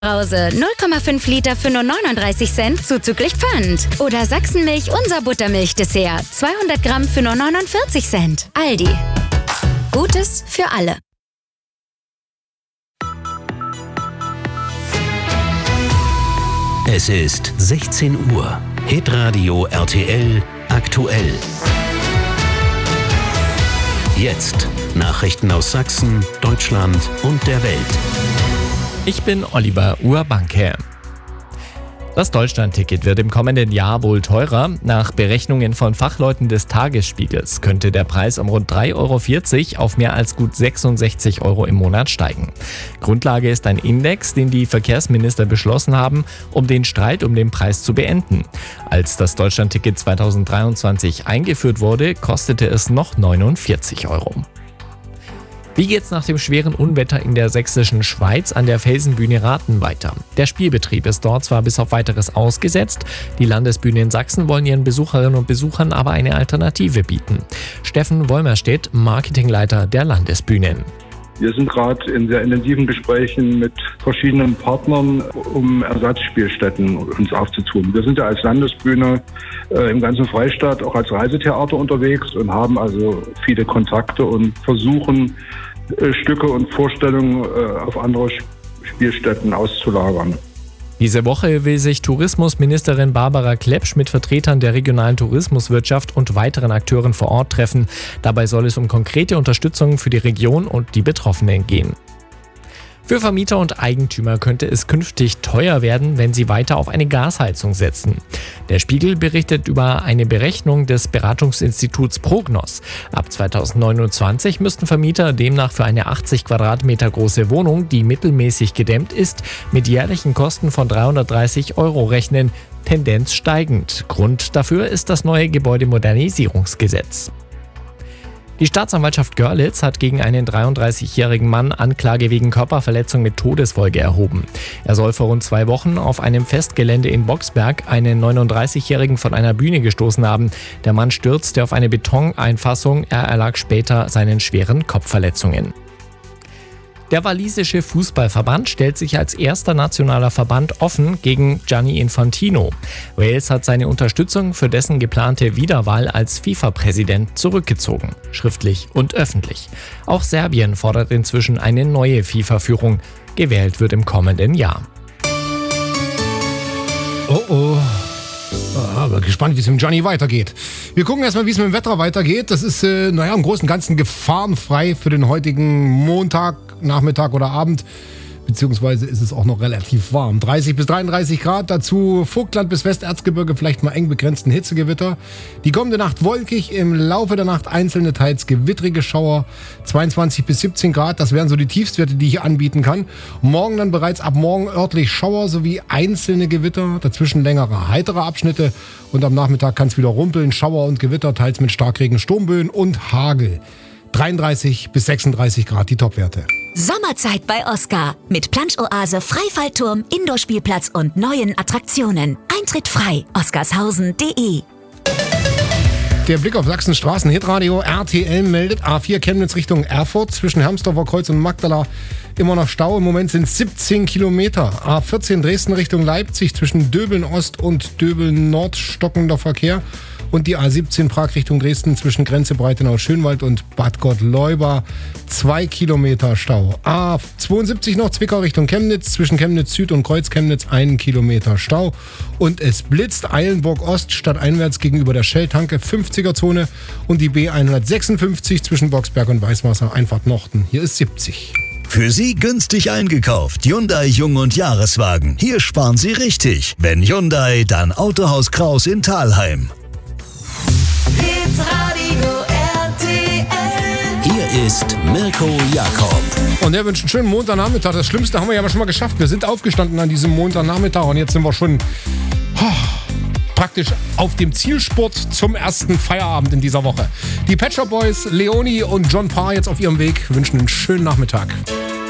Brause 0,5 Liter für nur 39 Cent zuzüglich Pfand. Oder Sachsenmilch unser Buttermilch-Dessert 200 Gramm für nur 49 Cent. Aldi. Gutes für alle. Es ist 16 Uhr. Hitradio RTL aktuell. Jetzt Nachrichten aus Sachsen, Deutschland und der Welt. Ich bin Oliver Urbanke. Das Deutschland-Ticket wird im kommenden Jahr wohl teurer. Nach Berechnungen von Fachleuten des Tagesspiegels könnte der Preis um rund 3,40 € auf mehr als gut 66 € im Monat steigen. Grundlage ist ein Index, den die Verkehrsminister beschlossen haben, um den Streit um den Preis zu beenden. Als das Deutschland-Ticket 2023 eingeführt wurde, kostete es noch 49 €. Wie geht's nach dem schweren Unwetter in der sächsischen Schweiz an der Felsenbühne Rathen weiter? Der Spielbetrieb ist dort zwar bis auf Weiteres ausgesetzt, die Landesbühne in Sachsen wollen ihren Besucherinnen und Besuchern aber eine Alternative bieten. Steffen Wolmerstedt, Marketingleiter der Landesbühnen. Wir sind gerade in sehr intensiven Gesprächen mit verschiedenen Partnern, um Ersatzspielstätten uns aufzutun. Wir sind ja als Landesbühne im ganzen Freistaat auch als Reisetheater unterwegs und haben also viele Kontakte und versuchen, Stücke und Vorstellungen auf andere Spielstätten auszulagern. Diese Woche will sich Tourismusministerin Barbara Klepsch mit Vertretern der regionalen Tourismuswirtschaft und weiteren Akteuren vor Ort treffen. Dabei soll es um konkrete Unterstützung für die Region und die Betroffenen gehen. Für Vermieter und Eigentümer könnte es künftig teuer werden, wenn sie weiter auf eine Gasheizung setzen. Der Spiegel berichtet über eine Berechnung des Beratungsinstituts Prognos. Ab 2029 müssten Vermieter demnach für eine 80 Quadratmeter große Wohnung, die mittelmäßig gedämmt ist, mit jährlichen Kosten von 330 € rechnen, Tendenz steigend. Grund dafür ist das neue Gebäudemodernisierungsgesetz. Die Staatsanwaltschaft Görlitz hat gegen einen 33-jährigen Mann Anklage wegen Körperverletzung mit Todesfolge erhoben. Er soll vor rund 2 Wochen auf einem Festgelände in Boxberg einen 39-jährigen von einer Bühne gestoßen haben. Der Mann stürzte auf eine Betoneinfassung, er erlag später seinen schweren Kopfverletzungen. Der walisische Fußballverband stellt sich als erster nationaler Verband offen gegen Gianni Infantino. Wales hat seine Unterstützung für dessen geplante Wiederwahl als FIFA-Präsident zurückgezogen, schriftlich und öffentlich. Auch Serbien fordert inzwischen eine neue FIFA-Führung. Gewählt wird im kommenden Jahr. Oh. Aber gespannt, wie es mit Gianni weitergeht. Wir gucken erstmal, wie es mit dem Wetter weitergeht. Das ist, im Großen und Ganzen gefahrenfrei für den heutigen Montag, Nachmittag oder Abend. Beziehungsweise ist es auch noch relativ warm. 30 bis 33 Grad, dazu Vogtland bis Westerzgebirge, vielleicht mal eng begrenzten Hitzegewitter. Die kommende Nacht wolkig, im Laufe der Nacht einzelne teils gewittrige Schauer. 22 bis 17 Grad, das wären so die Tiefstwerte, die ich anbieten kann. Morgen dann bereits ab morgen örtlich Schauer sowie einzelne Gewitter, dazwischen längere heitere Abschnitte. Und am Nachmittag kann es wieder rumpeln, Schauer und Gewitter, teils mit Starkregen, Sturmböen und Hagel. 33 bis 36 Grad die Topwerte. Sommerzeit bei Oscar. Mit Plansch-Oase, Freifallturm, Indoor-Spielplatz und neuen Attraktionen. Eintritt frei. oscarshausen.de. Der Blick auf Sachsens Straßen. Hitradio RTL meldet A4 Chemnitz Richtung Erfurt zwischen Hermsdorfer Kreuz und Magdala. Immer noch Stau. Im Moment sind 17 Kilometer. A14 Dresden Richtung Leipzig zwischen Döbeln Ost und Döbeln Nord stockender Verkehr. Und die A17 Prag Richtung Dresden zwischen Grenze Breitenau-Schönwald und Bad Gottleuba 2 Kilometer Stau. A72 noch Zwickau Richtung Chemnitz zwischen Chemnitz Süd und Kreuz Chemnitz 1 Kilometer Stau. Und es blitzt Eilenburg Ost stadteinwärts gegenüber der Shell-Tanke 50er-Zone und die B156 zwischen Boxberg und Weißwasser Einfahrt Norden. Hier ist 70. Für Sie günstig eingekauft. Hyundai Jung- und Jahreswagen. Hier sparen Sie richtig. Wenn Hyundai, dann Autohaus Kraus in Thalheim. Hier ist Mirko Jakob. Und er wünscht einen schönen Montagnachmittag. Das Schlimmste haben wir ja aber schon mal geschafft. Wir sind aufgestanden an diesem Montagnachmittag und jetzt sind wir schon praktisch auf dem Zielsport zum ersten Feierabend in dieser Woche. Die Pet Shop Boys, Leonie und John Parr jetzt auf ihrem Weg wünschen einen schönen Nachmittag.